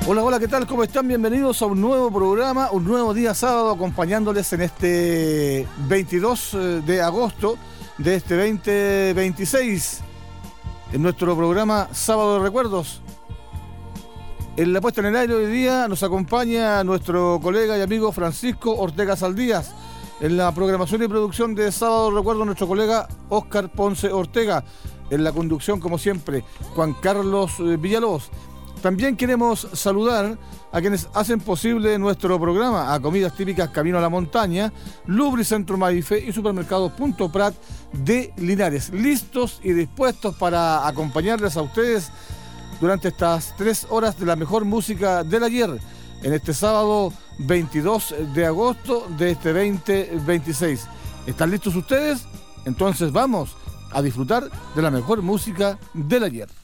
Hola, hola, ¿qué tal? ¿Cómo están? Bienvenidos a un nuevo programa, un nuevo día sábado, acompañándoles en este 22 de agosto de este 2026, en nuestro programa Sábado de Recuerdos. En la puesta en el aire hoy día nos acompaña nuestro colega y amigo Francisco Ortega Saldías. En la programación y producción de Sábado de Recuerdos, nuestro colega Óscar Ponce Ortega. En la conducción, como siempre, Juan Carlos Villalobos. También queremos saludar a quienes hacen posible nuestro programa, a Comidas Típicas Camino a la Montaña, Lubricentro Maife y Supermercados Punto Prat de Linares, listos y dispuestos para acompañarles a ustedes durante estas 3 horas de la mejor música del ayer, en este sábado 22 de agosto de este 2026. ¿Están listos ustedes? Entonces vamos a disfrutar de la mejor música del ayer.